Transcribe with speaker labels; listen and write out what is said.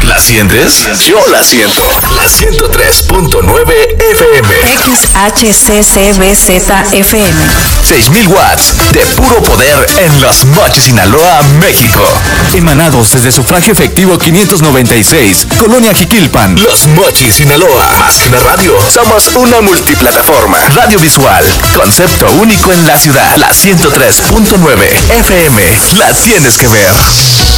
Speaker 1: ¿La sientes? Yo la siento. La 103.9 FM.
Speaker 2: XHCCBZFM.
Speaker 1: 6000 watts de puro poder en Los Mochis, Sinaloa, México.
Speaker 3: Emanados desde sufragio efectivo 596, Colonia Jiquilpan.
Speaker 1: Los Mochis, Sinaloa. Más que una radio, somos una multiplataforma. Radio visual, concepto único en la ciudad. La 103.9 FM. La tienes que ver.